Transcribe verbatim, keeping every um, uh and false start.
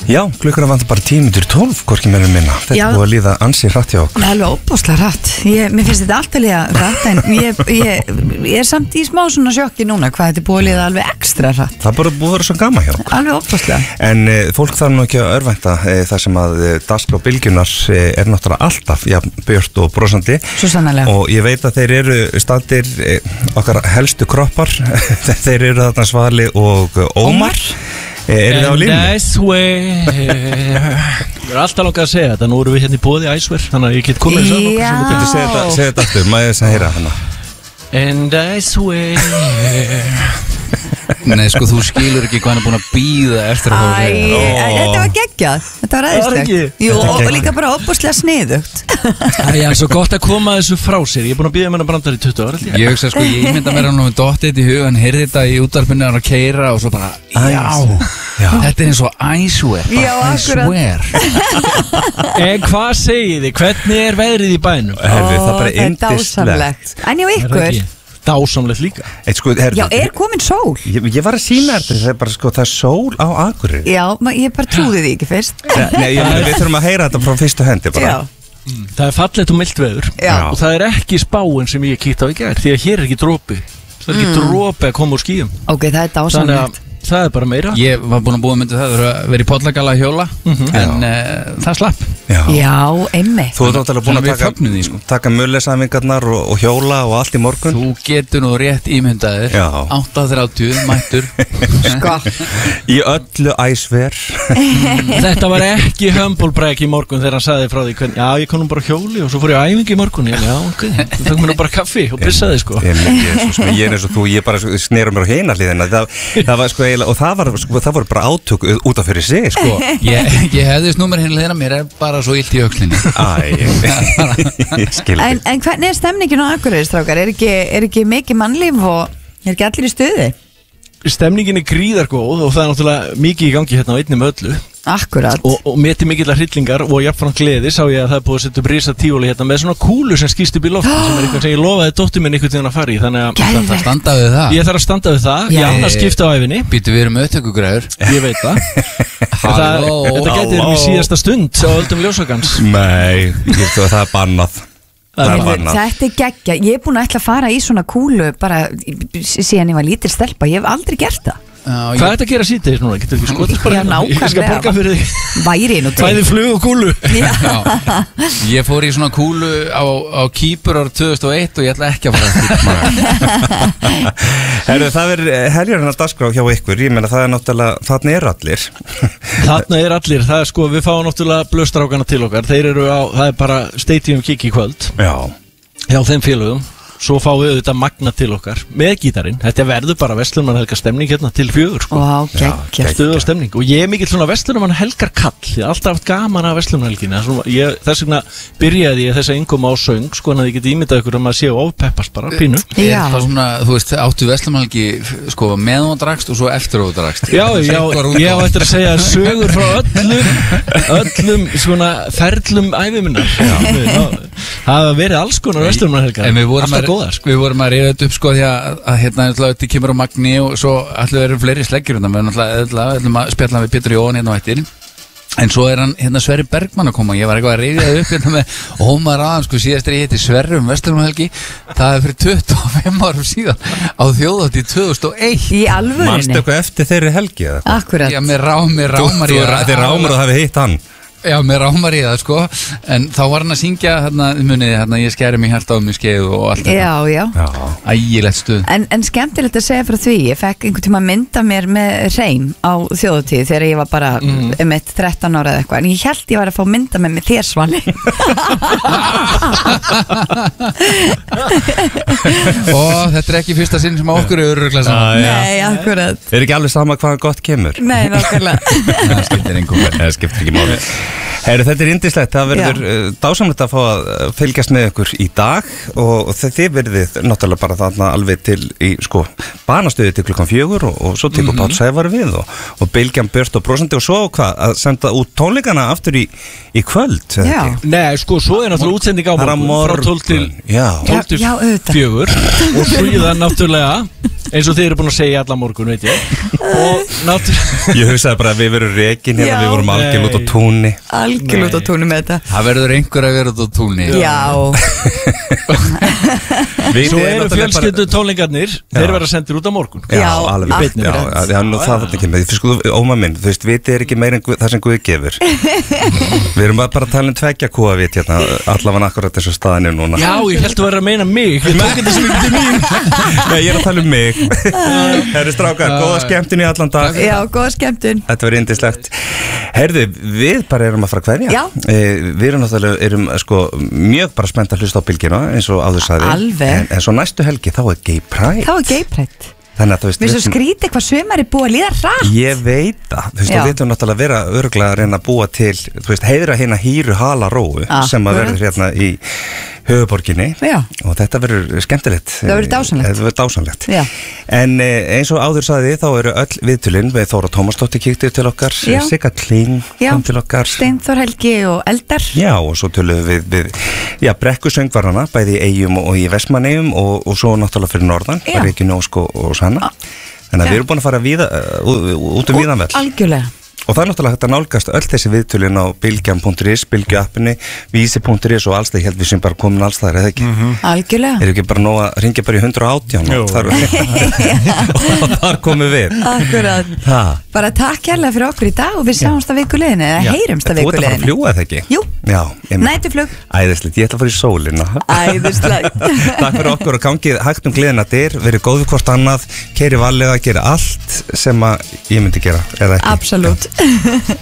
Já, klukkur að vanta bara tíu mínútur í tólf, hvorki meira en minna. Þetta Já. er búið að líða ansi hratt hjá okkur. Alveg óbúslega hratt. Ég, mér finnst þetta alltaf líða hratt, en ég, ég, ég er samt í smá svona sjokki núna hvað þetta er búið að líða alveg ekstra hratt. Það er bara búið að vera svo gaman hjá okkur. Alveg óbúslega. En e, fólk þarf nú ekki að örvænta e, þar sem að e, dagskrá bylgjunar e, er náttúrulega alltaf ja, björt og brosandi. Svo sannarlega. Og ég veit að þeir eru staðir e, okkar helstu kroppar. Þeir eru þarna Svali og Ómar. E, eru það á línu? And I swear. Ég er alltaf langað að segja þetta. Nú erum við hérna í boði Æsver, þannig að ég get komið þess að Já. Þetta segja þetta, segja þetta aftur, maður þess að heyra hana. And I swear. Nei, sko, þú skilur ekki hvað hann er búin að bíða eftir að Æ, fá að segja æ, þetta var geggjað. Þetta var Var það ræðislegt. ekki? Jú, Þetta er og geggjað. líka bara óbúslega sniðugt. Það er svo gott að koma þessu frá sér. Ég er búin að bíða með hann brandar í tuttugu ára held ég. Ég hugsa, sko, ég mynda mér hann um dottið í hug, hann heyrði þetta í útvarpinu hann að keira og svo bara, já, Já. þetta er eins og I swear, Já, I akkurat. swear. En hvað segið þið? Hvernig er veðrið í bænum? Herri, það er Ó, bara þetta er yndislegt. dásamlegt. En já, Er það ykkur. ekki? Dásamlegt líka. Eitt, sko, herri, Já, er komin sól? Ég, ég var að sína þetta, það er bara sko, það er sól á Akureyri. Já, ma- ég bara trúði því ekki fyrst. Nei, ég meina, við þurfum að heyra þetta frá fyrstu hendi bara. Já, Það er fallegt og mildt veður. já. Og það er ekki spáin sem ég kíkt á í gær, því að hér er ekki dropi. Það er ekki dropi að koma úr skýjum. Ok, það er Þannig dásamlegt. að það er bara meira. Ég var búin að búa myndið það að vera í pollagala að hjóla, en uh, það slapp. Já. Já, einmitt. Þú ert náttúrulega búin Svona að við taka, fögnum því, sko. taka mullisæfingarnar og, og hjóla og allt í morgun. Þú getur nú rétt ímyndaðir, Já. átta þrjátíu, mættur. Sko, Í öllu æsver. Þetta var ekki humble brag í morgun þegar hann sagði frá því hvernig, já, ég kom nú bara á hjóli og svo fór ég á æfingu í morgun. Ég, já, ok, þú fengum mér nú bara kaffi og pissaði, sko. Ég, ég, svo, ég er eins og þú, ég bara snera mér á heina hliðina. Það, það var sko eiginlega, og það var, sko, það voru bara átök út af fyrir sig, sko. Ég, ég hefði snúmer hérna þeirra, mér er bara svo illt í öxlinni. Æ, ég skil en, ekki. en hvernig er stemningin á Akureyri, strákar? Er ekki, er ekki mikið mannlíf og er ekki allir í stuði? Stemningin er gríðargóð og það er náttúrulega mikið í gangi hérna á einni möllu. Akkurat. Og, og meti mikillar hryllingar og jafnfram gleði sá ég að það er búið að setja upp risa tífóli hérna með svona kúlu sem skýst upp í lofti sem er eitthvað sem ég lofaði dóttur minn einhvern veginn að fara í, þannig að Geðveikt. Það standaði það. ég þarf að standa við það, Já. ég annars skipta á æfinni, Býtu, við erum auðtökugræður. ég veit það. það Halló. þetta gæti verið í síðasta stund á öldum ljósakans. Nei, ég veit að það er bannað. Það er Heyrðu, bannað. Þetta er geggja. Ég er búin að ætla að fara í svona kúlu bara síðan ég var lítil stelpa. Ég hef aldrei gert það. Já, Hvað ég, er þetta að gera síðdegis núna? Getur ekki skotast bara Já, hérna? Ég skal nákvæmlega. borga fyrir því. Væri nú til. Bæði flug og kúlu. Já. já, ég fór í svona kúlu á, á Kýpur árið tvö þúsund og eitt og ég ætla ekki að fara að Herru, það er heljarinn að dagskrá hjá ykkur. Ég meina, það er náttúrulega, þarna eru allir. Þarna er allir, það er sko, við fáum náttúrulega blöstrákana til okkar. Þeir eru á, það er bara Stadium Kick í kvöld Já. hjá þeim félögum. Svo fáum við auðvitað Magna til okkar með gítarinn. Þetta verður bara Vestlunarhelga stemning hérna til fjögur, sko. Vá, geggja. Stuð og stemning. Og ég er mikill svona Vestlunarmann helgar kall. Ég hef alltaf haft gaman af Vestlunarhelginni. Þess vegna byrjaði ég þess að innkoma á söng, sko, en að ég geti ímyndað ykkur að maður sé ofpeppast bara, pínu. Er Já. það svona, þú veist, áttu Vestlumælgi sko með hún drakst og svo eftir hún drakst? Já, já, ég á eftir að segja sögur frá öllum, öllum svona ferlum æfiminnar. Það hafa verið alls konar Vestlunarhelgar. En við vorum alltaf að, góðar, sko. við vorum að reyða þetta upp sko því að, að hérna þetta kemur á Magni og svo allir verður fleiri sleggjur undan, við erum alltaf ætlum að spjalla við Pétur Jón hérna á eftir. En svo er hann hérna Sverri Bergmann að koma. Ég var eitthvað að reyða það upp hérna með og hún var aðan sko síðast er ég hitti Sverri um Vestlunarhelgi. Það er fyrir tuttugu og fimm árum síðan á þjóðhátíð tvö þúsund og eitt. Í alvörinni. Manstu eitthvað eftir þeirri helgi eða? Akkurat. Já, mér rá, mér rámar í það. Þið rámar og hafi hitt hann. Já, mér rámar í það sko. En þá var hann að syngja hérna, muniði hérna, ég skæri mig hjarta á mig skeið og allt þetta. Já, já. Já. Ægilegt stuð. En, en skemmtilegt að segja frá því. Ég fekk einhvern tíma að mynda mér með hreim á þjóðutíð þegar ég var bara mm. um eitt þrettán ára eða eitthvað. En ég held ég var að fá að mynda mér með þér, Svali. Og þetta er ekki fyrsta sinn sem okkur er öruglega saman. Nei, akkurat. Er ekki alveg sama hvaðan gott kemur? Nei, nákvæmlega. Það skiptir engum. Það skiptir ekki máli. Heyri, þetta er yndislegt, það verður uh, dásamlegt að fá að uh, fylgjast með ykkur í dag og, og þið verðið náttúrulega bara þarna alveg til í sko banastöði til klukkan fjögur og, og svo tekur mm -hmm. Páll Sævar við og, og Bylgjan björt og brosandi og svo hvað, að senda út tónleikana aftur í, í kvöld. Já. Nei, sko, svo er náttúrulega útsending á morgun frá tólf til Já. tólf til Já, já, auðvitað. fjögur og svo í það náttúrulega eins og þið eru búin að segja allan morgun, veit ég. Og náttúrulega Ég hugsaði bara að við verum rekin hérna, Já. við vorum algjör út á Nei. túnni. Algjör út á túnum með þetta. Það verður einhver að vera út á túnni. Já, Við Svo erum eru náttúrulega fjölskyldu tónlingarnir, þeir verða sendir út á morgun. Já, Já, alveg, akkurat. já, já, já, nú það þarna ekki með, því sko, óma minn, þú veist, vitið er ekki meira en Guð, það sem Guð gefur. Við erum bara að tala um tveggja kúa vit hérna, allavega akkurat þessu staðinu núna. Já, ég held að vera að meina mig. Ég tók þetta sem ekki til mín. Nei, ég er að tala um mig. Herri strákar, góða skemmtun í allan dag. já, góða skemmtun. Þetta verður yndislegt. Herðu, við bara erum að fara að kveðja. Já. Eh, Við erum náttúrulega, erum sko mjög bara spennt að hlusta á bylgjuna, eins og áður sagði. Alveg. En, en svo næstu helgi, þá er Gay Pride. Þá er geiprætt. Þannig að þú veist, Mér við svo ætlum- skrítið hvað sumar er búið að líða rætt. Ég veit það, þú veist, Já. og við ætlum náttúrulega að vera örgulega að reyna að búa til, þú veist, heiðra hérna hýru hala róu sem að Akkurat. verður hérna í höfuborginni Já. og þetta verður skemmtilegt. Það verður dásamlegt. Þetta verður dásamlegt. Já. En eh, eins og áður sagði þá eru öll viðtölin við Þóra Tómasdóttir kíktir til okkar, Já. Sigga Kling Já. kom til okkar. Steinþór Helgi og Eldar. Já, og svo tölum við við, já, brekkusöngvarana, bæði í Eyjum og í Vestmannegjum og, og svo náttúrulega fyrir norðan, Já. Regínu Ósk og, og Sanna. Þannig að Já. við erum búin að fara víða, uh, út um víðanvell. Algjörlega. Og það er náttúrulega hægt að nálgast öll þessi viðtölin á bylgjan punktur is, bylgjuappinni, vísi punktur is og alls það, ég held við sem bara komin alls það, eða ekki? Algjörlega. Er ekki bara nóg að ringja bara í hundrað og átján Jú. og þar, og þar komum við. Akkurat. Ha. Bara takk kærlega fyrir okkur í dag og við sjáumst að vikuleginni eða Já. heyrumst að Þú ert að fara að vikuleginni. fljúga eða ekki? Jú. Já. ég- Næturflug. Æðislegt, ég ætla að fara í sólina. Æðislegt. Takk fyrir okkur og gangið hægt um gleðina dyr, verið góðu hvort annað, keiri varlega, gera allt sem að ég myndi gera, eða ekki. Absolutt.